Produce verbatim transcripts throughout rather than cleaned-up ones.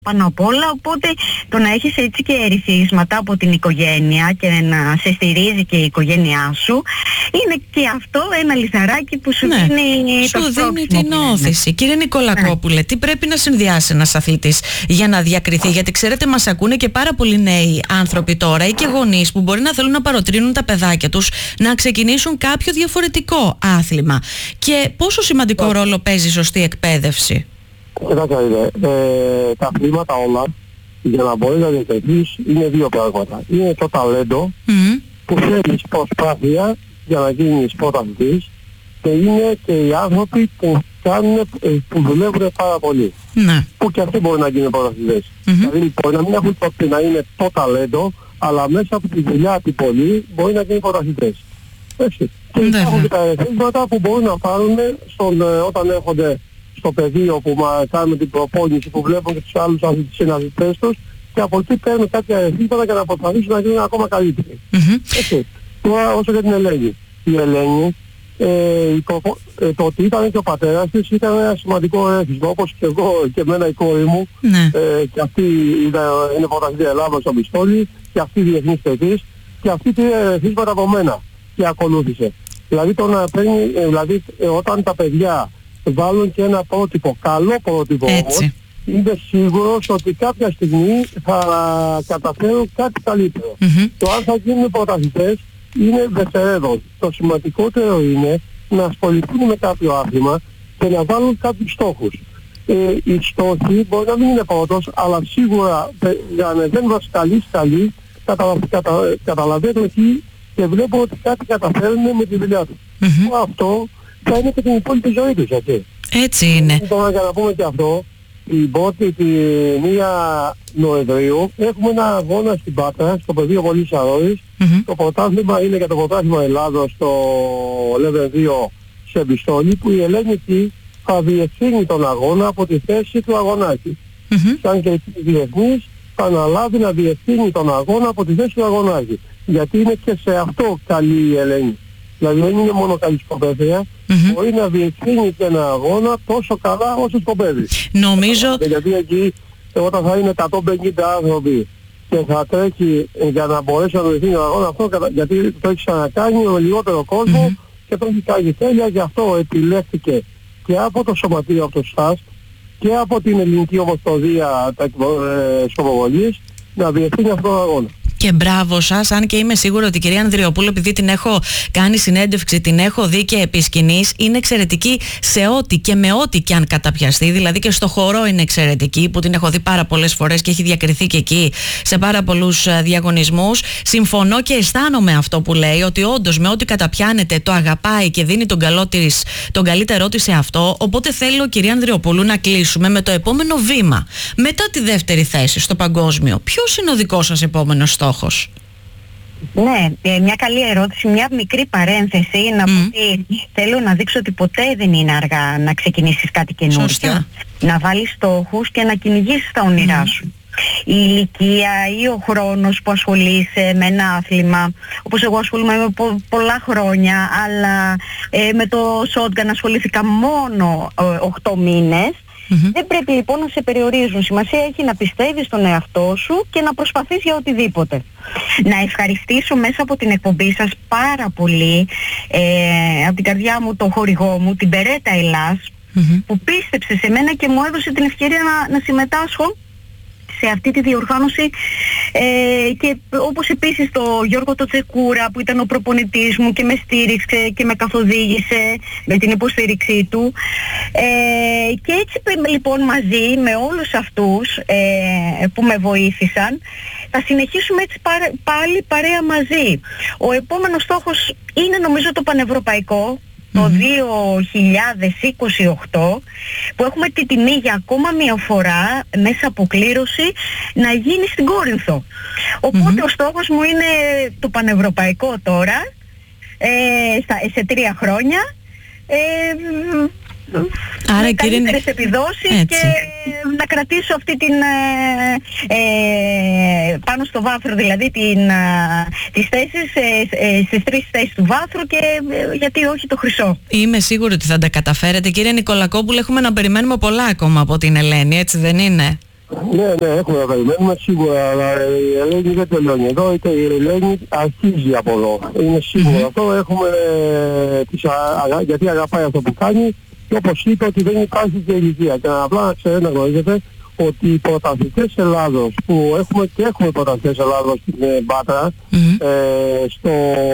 πάνω απ' όλα, οπότε το να έχεις έτσι και ερεθίσματα από την οικογένεια και να σε στηρίζει και η οικογένειά σου, είναι και αυτό ένα λιθαράκι που σου ναι, δίνει σου το δίνει την όθηση. Κύριε Νικολακόπουλε, ναι. τι πρέπει να συνδυάσει ένας αθλητής για να διακριθεί? Γιατί ξέρετε, μας ακούνε και πάρα πολλοί νέοι άνθρωποι τώρα ή και γονείς που μπορεί να θέλουν να παροτρύνουν τα παιδάκια τους να ξεκινήσουν κάποιο διαφορετικό άθλημα. Και πόσο σημαντικό yeah. ρόλο παίζει η σωστή εκπαίδευση? Κοιτάξτε, ε, τα αθλήματα όλα, για να μπορεί να διατεθείς, είναι δύο πράγματα. Είναι το ταλέντο mm. που θέλεις προσπάθεια για να γίνεις πρωταθλητής, και είναι και οι άνθρωποι που, κάνουν, που δουλεύουν πάρα πολύ. Mm. Που και αυτοί μπορεί να γίνουν πρωταθλητές. Mm-hmm. Δηλαδή μπορεί να μην έχουν το, να είναι το ταλέντο, αλλά μέσα από τη δουλειά την πολύ μπορεί να γίνουν πρωταθλητές. Έτσι. Και mm-hmm. υπάρχουν και τα ερεθίσματα που μπορούν να πάρουν στον, όταν έρχονται στο πεδίο που μα κάνουμε την προπόνηση, που βλέπουν και τους άλλους συναθλητές τους, και από εκεί παίρνουν κάποια ερεθίσματα για να προσπαθήσουν να γίνουν ακόμα καλύτεροι. Mm-hmm. Έτσι. Τώρα όσο για την Ελένη. Η Ελένη, ε, το, ε, το ότι ήταν και ο πατέρας της ήταν ένα σημαντικό ερεθίσμα, όπως και εγώ και εμένα η κόρη μου, mm. ε, και αυτή ήταν, είναι πρωταθλήτρια Ελλάδας στο πιστόλι, και αυτή διεθνής παιδής, και αυτή πήρε ερεθίσματα από μένα και ακολούθησε. Δηλαδή, το να παίρνει, ε, δηλαδή ε, όταν τα παιδιά βάλουν και ένα πρότυπο, καλό πρότυπο όμως, είμαι σίγουρος ότι κάποια στιγμή θα καταφέρουν κάτι καλύτερο. Mm-hmm. Το αν θα γίνουν πρωταθλητές είναι δευτερεύον. Το σημαντικότερο είναι να ασχοληθούν με κάποιο άθλημα και να βάλουν κάποιους στόχους. Ε, οι στόχοι μπορεί να μην είναι πρώτος, αλλά σίγουρα για να δεν δασκαλείς καλή, κατα, κατα, καταλαβαίνουν εκεί και βλέπουν ότι κάτι καταφέρουν με τη δουλειά τους. Mm-hmm. Αυτό θα είναι και την υπόλοιπη ζωή τους, έτσι. Έτσι είναι. Τώρα για να πούμε και αυτό, την πρώτη, τη μία Νοεμβρίου, έχουμε ένα αγώνα στην Πάτρα, στο πεδίο Βολής Σαρόης. Mm-hmm. Το πρωτάθλημα είναι για το πρωτάθλημα Ελλάδος στο Level δύο σε πιστόλι, που η Ελένη εκεί θα διευθύνει τον αγώνα από τη θέση του αγωνάκη. Mm-hmm. Σαν και η διεθνής θα αναλάβει να διευθύνει τον αγώνα από τη θέση του αγωνάκη. Γιατί είναι και σε αυτό καλή η Ελένη. Δηλαδή δεν είναι μόνο καλή σκοπεύτρια, mm-hmm. μπορεί να διευθύνει και ένα αγώνα τόσο καλά όσο σκοπεύει. Νομίζω... Γιατί εκεί όταν θα είναι εκατόν πενήντα άνθρωποι και θα τρέχει για να μπορέσει να διευθύνει τον αγώνα αυτό, γιατί το έχει ξανακάνει με λιγότερο κόσμο mm-hmm. και το έχει κάνει τέλεια, γι' αυτό επιλέχθηκε και από το σωματείο από το ΣΤΑΣ και από την Ελληνική Ομοσπονδία ε, Σκοποβολής να διευθύνει αυτόν τον αγώνα. Και μπράβο σας, αν και είμαι σίγουρη ότι η κυρία Ανδριοπούλου, επειδή την έχω κάνει συνέντευξη, την έχω δει και επί σκηνής, είναι εξαιρετική σε ό,τι και με ό,τι και αν καταπιαστεί. Δηλαδή και στο χορό είναι εξαιρετική, που την έχω δει πάρα πολλές φορές και έχει διακριθεί και εκεί σε πάρα πολλούς διαγωνισμούς. Συμφωνώ και αισθάνομαι αυτό που λέει, ότι όντως με ό,τι καταπιάνεται το αγαπάει και δίνει τον, καλό της, τον καλύτερό της σε αυτό. Οπότε θέλω, κυρία Ανδριοπούλου, να κλείσουμε με το επόμενο βήμα. Μετά τη δεύτερη θέση στο παγκόσμιο, ποιος είναι ο δικός σας επόμενος στόχος? Ναι, μια καλή ερώτηση, μια μικρή παρένθεση να mm. πω ότι θέλω να δείξω ότι ποτέ δεν είναι αργά να ξεκινήσεις κάτι καινούργιο, να βάλεις στόχους και να κυνηγήσεις τα όνειρά mm. σου. Η ηλικία ή ο χρόνος που ασχολείσαι με ένα άθλημα, όπως εγώ ασχολούμαι με πο- πολλά χρόνια, αλλά ε, με το shotgun ασχολήθηκα μόνο ε, οκτώ μήνες. Mm-hmm. Δεν πρέπει λοιπόν να σε περιορίζουν. Σημασία έχει να πιστεύεις στον εαυτό σου και να προσπαθείς για οτιδήποτε. Να ευχαριστήσω μέσα από την εκπομπή σας πάρα πολύ ε, από την καρδιά μου τον χορηγό μου, την Περέτα Ελλάς, mm-hmm. που πίστεψε σε μένα και μου έδωσε την ευκαιρία να, να συμμετάσχω σε αυτή τη διοργάνωση, ε, και όπως επίσης το Γιώργο το Τσεκούρα που ήταν ο προπονητής μου και με στήριξε και με καθοδήγησε με την υποστήριξή του, ε, και έτσι λοιπόν μαζί με όλους αυτούς ε, που με βοήθησαν θα συνεχίσουμε έτσι πάλι παρέα μαζί. Ο επόμενος στόχος είναι νομίζω το πανευρωπαϊκό, το mm-hmm. δύο χιλιάδες είκοσι οκτώ, που έχουμε τη τιμή για ακόμα μια φορά μέσα από κλήρωση να γίνει στην Κόρινθο. Οπότε mm-hmm. ο στόχος μου είναι το πανευρωπαϊκό τώρα, ε, στα, σε τρία χρόνια, ε, Άρα, με κύριε... καλύτερες επιδόσεις έτσι. Και να κρατήσω αυτή την ε, ε, πάνω στο βάθρο, δηλαδή την, ε, τις θέσεις, ε, ε, στις τρεις θέσεις του βάθρου και ε, γιατί όχι το χρυσό. Είμαι σίγουρη ότι θα τα καταφέρετε. Κύριε Νικολακόπουλε, έχουμε να περιμένουμε πολλά ακόμα από την Ελένη, έτσι δεν είναι? Ναι, ναι, έχουμε να περιμένουμε σίγουρα, αλλά η Ελένη δεν τελειώνει εδώ, είτε η Ελένη αρχίζει από εδώ. Είναι σίγουρο mm-hmm. αυτό, έχουμε, τις, α, γιατί αγαπάει αυτό που κάνει και όπως είπε ότι δεν υπάρχει και ηλικία. Και απλά να ξέρετε, να γνωρίζετε ότι οι πρωταθλητές Ελλάδος, που έχουμε και έχουμε πρωταθλητές Ελλάδος στην Πάτρα, mm-hmm. ε, στο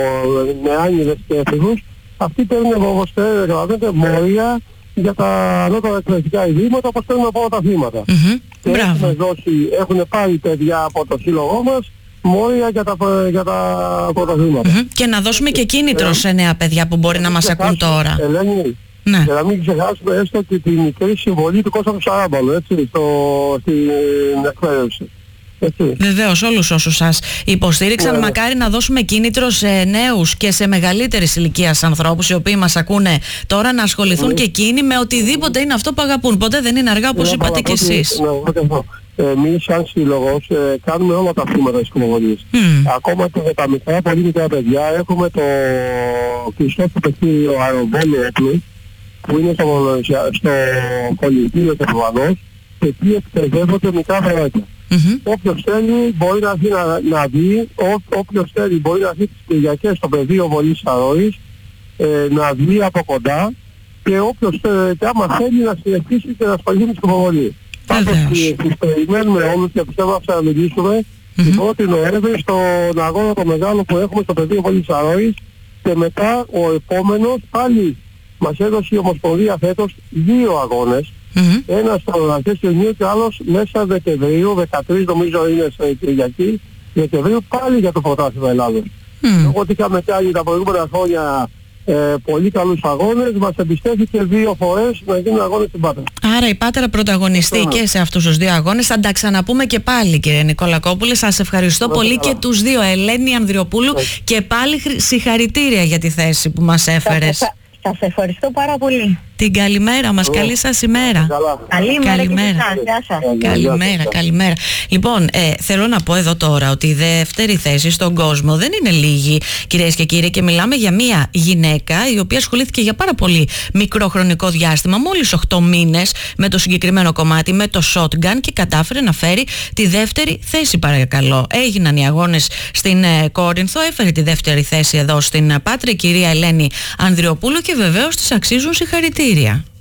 νεάνιδες και έφηβους, αυτοί παίρνουν, όπως καταλαβαίνετε, μόρια για τα ανώτερα εκπαιδευτικά ιδρύματα, όπως παίρνουν από τα αθλήματα. Mm-hmm. Και έχουμε δώσει, έχουν πάρει παιδιά από το σύλλογό μας μόρια για τα, για τα πρωταθλήματα. Mm-hmm. Και να δώσουμε και κίνητρο ε, σε νέα παιδιά που μπορεί να μας ακούν τώρα. Ελένη, ναι. Για να μην ξεχάσουμε έστω και τη μικρή συμβολή του Κώστα του Σαράμπαλου, έτσι, στο, στην εκπαίδευση. Βεβαίως, όλους όσους σας υποστήριξαν, yeah. μακάρι να δώσουμε κίνητρο σε νέους και σε μεγαλύτερης ηλικίας ανθρώπους οι οποίοι μας ακούνε τώρα να ασχοληθούν yeah. και εκείνοι με οτιδήποτε είναι αυτό που αγαπούν. Ποτέ δεν είναι αργά, όπως yeah, είπατε κι εσείς. Yeah, εμείς σαν σύλλογος ε, κάνουμε όλα τα θύματα της κομμωδίας. Mm. Ακόμα και για τα μικρά, πολύ μικρά παιδιά έχουμε το κλειστό του παιχνίδι αεροβόλου όπλου που είναι στο, στο κολυμπήριο του Προβανός και εκεί εκπαιδεύονται μικρά παιδάκια. Mm-hmm. Όποιος θέλει μπορεί να δει, να, να δει ό, όποιος θέλει μπορεί να δει τις Κυριακές στο πεδίο Βολής Σαρόης, ε, να δει από κοντά και όποιος θέλει, και άμα θέλει να συνεχίσει και να ασχοληθεί με την προβολή. Πάντως τις περιμένουμε όλους και πιστεύω να ξαναμιλήσουμε mm-hmm. την πρώτη Νοέμβρη στον αγώνα το μεγάλο που έχουμε στο πεδίο Βολής Σαρόης και μετά ο επόμενος πάλι μας έδωσε η Ομοσπονδία φέτος δύο αγώνες. Mm-hmm. Ένας στο αρχές Ιουνίου και άλλος μέσα Δεκεμβρίου, δεκατρείς νομίζω είναι σε Κυριακή Δεκεμβρίου, πάλι για το πρωτάθλημα Ελλάδος. Mm. Ότι είχαμε κάνει τα προηγούμενα χρόνια ε, πολύ καλούς αγώνες, μας εμπιστεύτηκε δύο φορές να γίνουν αγώνες στην Πάτρα. Άρα η Πάτρα πρωταγωνιστεί yeah. και σε αυτούς τους δύο αγώνες. Θα τα ξαναπούμε και πάλι, κύριε Νικολακόπουλε. Σας ευχαριστώ yeah. πολύ yeah. και τους δύο, Ελένη Ανδριοπούλου yeah. και πάλι συγχαρητήρια για τη θέση που μας έφερες. Σας ευχαριστώ πάρα πολύ. Την καλημέρα μας, καλή σας ημέρα. Καλή ημέρα. Καλημέρα. Γεια σας. Καλημέρα, καλημέρα. Λοιπόν, ε, θέλω να πω εδώ τώρα ότι η δεύτερη θέση στον κόσμο δεν είναι λίγη, κυρίες και κύριοι, και μιλάμε για μια γυναίκα η οποία ασχολήθηκε για πάρα πολύ μικρό χρονικό διάστημα, μόλις οκτώ μήνες, με το συγκεκριμένο κομμάτι, με το shotgun, και κατάφερε να φέρει τη δεύτερη θέση, παρακαλώ. Έγιναν οι αγώνες στην ε, Κόρινθο, έφερε τη δεύτερη θέση εδώ στην Πάτρα η κυρία Ελένη Ανδριοπούλου και βεβαίως της αξίζουν συγχαρητήρια.